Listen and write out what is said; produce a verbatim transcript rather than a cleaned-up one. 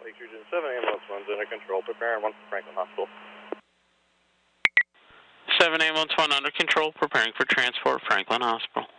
Lake Region seven ambulance one's under control, preparing one for Franklin Hospital. seven ambulance one under control, preparing for transport, Franklin Hospital.